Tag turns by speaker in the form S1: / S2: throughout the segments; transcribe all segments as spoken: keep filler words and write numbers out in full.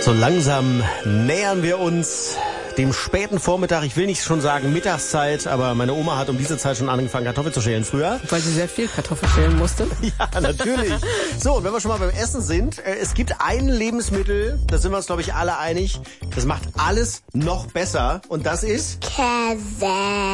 S1: So langsam nähern wir uns dem späten Vormittag. Ich will nicht schon sagen Mittagszeit, aber meine Oma hat um diese Zeit schon angefangen, Kartoffeln zu schälen früher.
S2: Weil sie sehr viel Kartoffeln schälen musste.
S1: Ja, natürlich. So, und wenn wir schon mal beim Essen sind, äh, es gibt ein Lebensmittel, da sind wir uns, glaube ich, alle einig, das macht alles noch besser. Und das ist...
S3: Käse.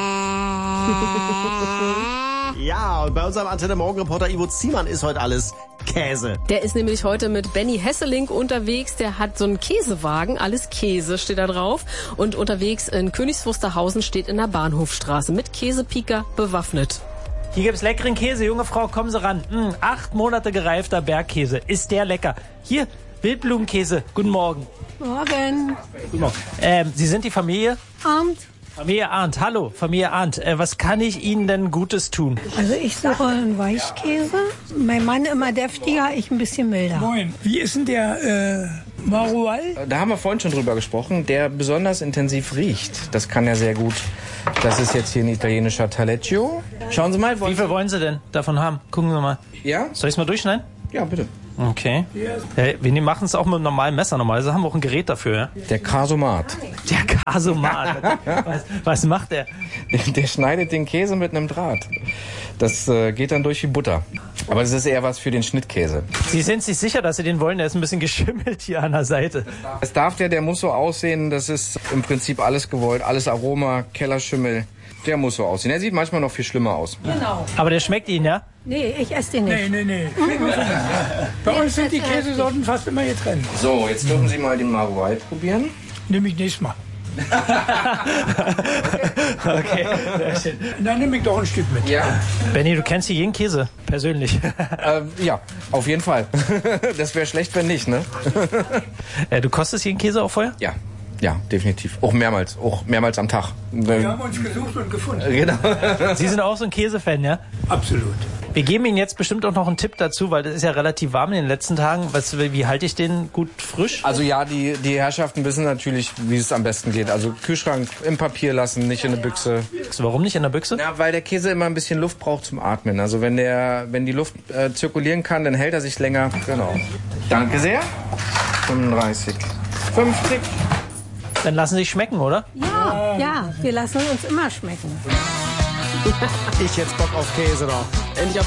S1: Ja, und bei unserem Antenne-Morgen-Reporter Ivo Ziemann ist heute alles Käse.
S2: Der ist nämlich heute mit Benny Hesselink unterwegs. Der hat so einen Käsewagen. Alles Käse steht da drauf. Und unterwegs in Königs Wusterhausen steht in der Bahnhofstraße mit Käsepieker bewaffnet.
S4: Hier gibt's leckeren Käse. Junge Frau, kommen Sie ran. Mm, acht Monate gereifter Bergkäse. Ist der lecker. Hier, Wildblumenkäse. Guten Morgen.
S5: Morgen.
S4: Guten Morgen. Ähm, Sie sind die Familie?
S5: Abend.
S4: Familie Arndt. Hallo, Familie Arndt. Äh, was kann ich Ihnen denn Gutes tun?
S5: Also ich suche einen Weichkäse. Mein Mann immer deftiger, ich ein bisschen milder.
S6: Moin. Wie ist denn der äh, Marual?
S7: Da haben wir vorhin schon drüber gesprochen, der besonders intensiv riecht. Das kann er sehr gut. Das ist jetzt hier ein italienischer Taleggio. Schauen Sie mal.
S4: Wie viel wollen Sie denn davon haben? Gucken Sie mal.
S7: Ja?
S4: Soll ich es mal durchschneiden?
S7: Ja, bitte.
S4: Okay. Ja, wir machen es auch mit einem normalen Messer. Normalerweise haben wir auch ein Gerät dafür, ja?
S7: Der Casomat.
S4: Der Casomat. was, was macht der?
S7: Der schneidet den Käse mit einem Draht. Das äh, geht dann durch wie Butter. Aber das ist eher was für den Schnittkäse.
S4: Sie sind sich sicher, dass Sie den wollen? Der ist ein bisschen geschimmelt hier an der Seite.
S7: Es darf der, der muss so aussehen. Das ist im Prinzip alles gewollt. Alles Aroma, Kellerschimmel. Der muss so aussehen. Er sieht manchmal noch viel schlimmer aus.
S5: Genau.
S4: Aber der schmeckt Ihnen, ja?
S5: Nee, ich esse den nicht.
S6: Nee, nee, nee. Bei uns sind die Käsesorten fast immer getrennt.
S7: So, jetzt dürfen Sie mal den Marual probieren.
S6: Nehme ich nächstes Mal.
S4: Okay, sehr schön.
S6: Dann nehme ich doch ein Stück mit.
S7: Ja.
S4: Benni, du kennst hier jeden Käse, persönlich.
S7: Äh, ja, auf jeden Fall. Das wäre schlecht, wenn nicht, ne?
S4: äh, du kostest jeden Käse auch vorher?
S7: Ja, ja, definitiv. Auch mehrmals, auch mehrmals am Tag.
S6: Wir haben uns gesucht und gefunden.
S7: Genau.
S4: Sie sind auch so ein Käsefan, ja?
S6: Absolut.
S4: Wir geben Ihnen jetzt bestimmt auch noch einen Tipp dazu, weil das ist ja relativ warm in den letzten Tagen. Was, wie halte ich den gut frisch?
S7: Also ja, die, die Herrschaften wissen natürlich, wie es am besten geht. Also Kühlschrank im Papier lassen, nicht in eine Büchse.
S4: Warum nicht in der Büchse?
S7: Ja, weil der Käse immer ein bisschen Luft braucht zum Atmen. Also wenn der, wenn die Luft äh, zirkulieren kann, dann hält er sich länger. Genau. Danke sehr. fünfunddreißig, fünfzig.
S4: Dann lassen Sie sich schmecken, oder?
S5: Ja, ja, wir lassen uns immer schmecken.
S1: Ich jetzt Bock auf Käse noch.
S2: Endlich auf